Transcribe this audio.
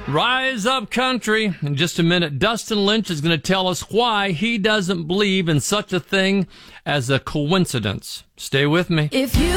Rise up, country. In just a minute, Dustin Lynch is going to tell us why he doesn't believe in such a thing as a coincidence. Stay with me. If you